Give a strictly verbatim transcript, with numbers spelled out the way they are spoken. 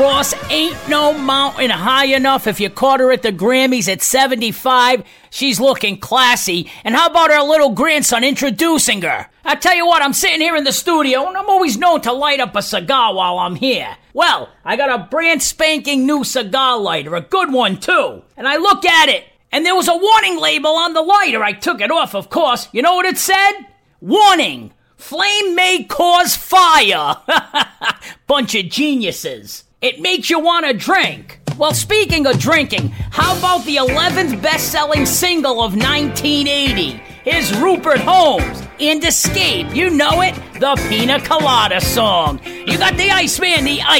Boss, ain't no mountain high enough. If you caught her at the Grammys at seventy-five, she's looking classy. And how about her little grandson introducing her? I tell you what, I'm sitting here in the studio, and I'm always known to light up a cigar while I'm here. Well, I got a brand spanking new cigar lighter, a good one too. And I look at it, and there was a warning label on the lighter. I took it off, of course. You know what it said? Warning, flame may cause fire. Bunch of geniuses. It makes you want to drink. Well, speaking of drinking, how about the eleventh best-selling single of nineteen eighty? Here's Rupert Holmes and Escape. You know it, the Pina Colada song. You got the Iceman, the Ice.